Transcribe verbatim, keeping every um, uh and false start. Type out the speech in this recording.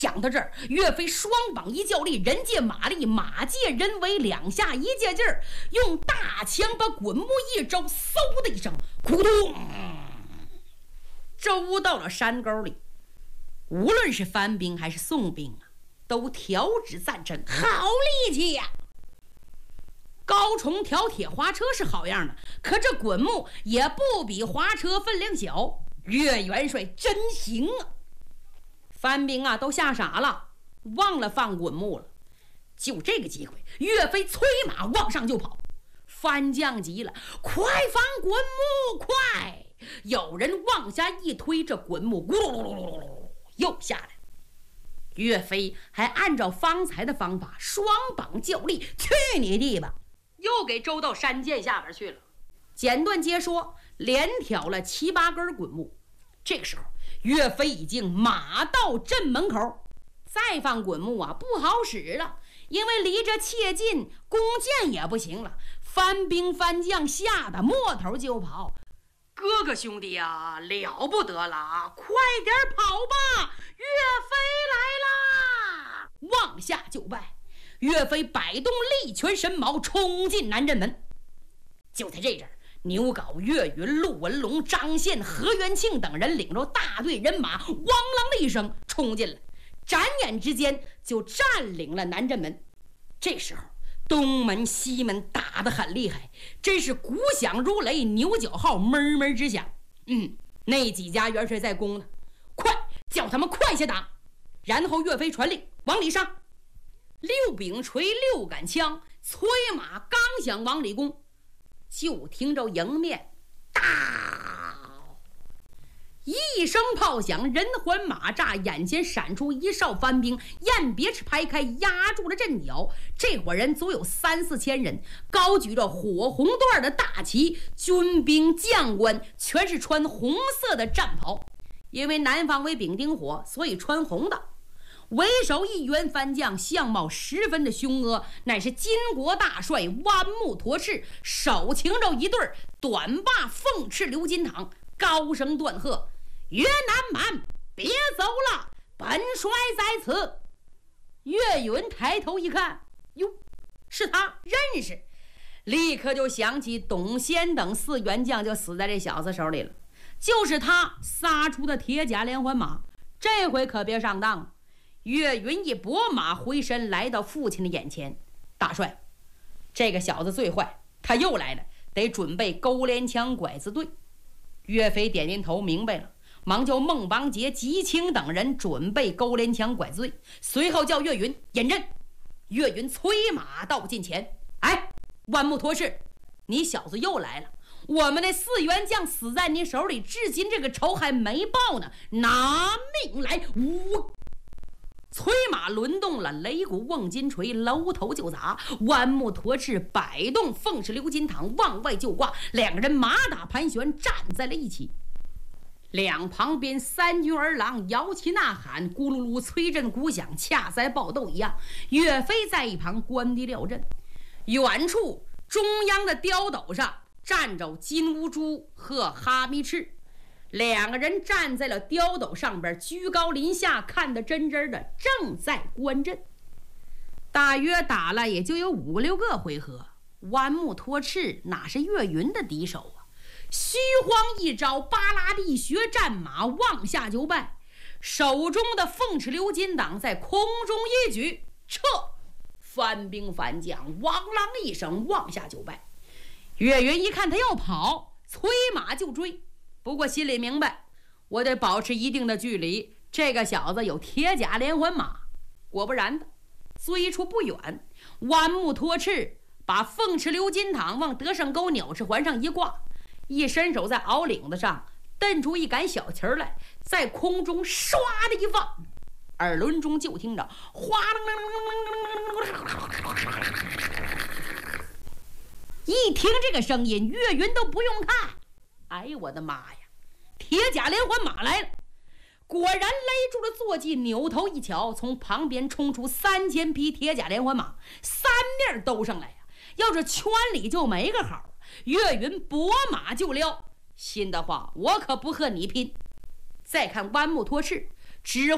讲到这儿，岳飞双膀一较力，人借马力，马借人为，两下一借劲儿，用大枪把滚木一周，嗖的一声，咕咚，周到了山沟里。无论是番兵还是宋兵啊，都调指赞称，好力气呀！高重挑铁滑车是好样的，可这滚木也不比滑车分量小。岳元帅真行啊！番兵啊都吓傻了，忘了放滚木了。就这个机会，岳飞催马往上就跑。番将急了，快放滚木，快！有人往下一推，这滚木咕噜噜噜噜噜又下来。岳飞还按照方才的方法双膀较力，去你地吧，又给周到山涧下边去了。简短截说，连挑了七八根滚木。这个时候岳飞已经马到镇门口，再放滚木啊不好使了，因为离着切近，弓箭也不行了。番兵番将吓得摸头就跑。哥哥兄弟啊，了不得了，快点跑吧，岳飞来啦！往下就拜。岳飞摆动力拳神矛，冲进南镇门。就在这阵儿，牛皋、岳云、陆文龙、张宪、何元庆等人领着大队人马，汪啷的一声冲进来，转眼之间就占领了南镇门。这时候东门西门打得很厉害，真是鼓响如雷，牛角号闷闷直响。嗯，那几家元帅在攻呢，快叫他们快些打。然后岳飞传令往里上，六柄锤六杆枪，催马刚想往里攻，就听着迎面大一声炮响，人环马炸，眼前闪出一哨番兵，雁别翅排开，压住了阵脚。这伙人足有三四千人，高举着火红段的大旗，军兵将官全是穿红色的战袍，因为南方为丙丁火，所以穿红的。为首一员番将相貌十分的凶恶，乃是金国大帅弯木驼赤，手擎着一对短把凤翅鎏金镗，高声断喝：岳南蛮，别走了，本帅在此。岳云抬头一看，哟，是他，认识，立刻就想起董先等四员将就死在这小子手里了，就是他杀出的铁甲连环马，这回可别上当了。岳云一拨马回身，来到父亲的眼前：大帅，这个小子最坏，他又来了，得准备勾连枪拐子队。岳飞点点头，明白了，忙叫孟邦杰、吉清等人准备勾连枪拐子队，随后叫岳云引阵。岳云催马到近前：哎，弯木驼赤，你小子又来了，我们那四员将死在你手里，至今这个仇还没报呢，拿命来！呜！催马轮动了，擂鼓瓮金锤，楼头就砸。弯木驼赤摆动凤翅鎏金镗，往外就挂，两个人马打盘旋，站在了一起。两旁边三军儿郎摇旗呐喊，咕噜噜催阵鼓响，恰在爆斗一样。岳飞在一旁观敌料阵。远处中央的碉斗上站着金乌珠和哈密赤，两个人站在了碉斗上边，居高临下，看得真真的，正在观阵。大约打了也就有五六个回合，弯木驼赤哪是岳云的敌手啊？虚晃一招，巴拉地学战马，往下就拜，手中的凤翅鎏金镗在空中一举，撤！番兵番将汪啷一声往下就拜。岳云一看他要跑，催马就追，不过心里明白，我得保持一定的距离，这个小子有铁甲连环马。果不然的，追出不远，弯木驼赤把凤翅鎏金镗往德胜沟鸟翅环上一挂，一伸手在袄领子上蹬出一杆小旗来，在空中唰的一放，耳轮中就听着哗啦啦，一听这个声音，岳云都不用看，哎呦我的妈呀，铁甲连环马来了！果然勒住了坐骑，扭头一瞧，从旁边冲出三千匹铁甲连环马，三面兜上来呀、啊！要是圈里就没个好。岳云拨马就撩，心的话，我可不和你拼。再看弯木驼赤，只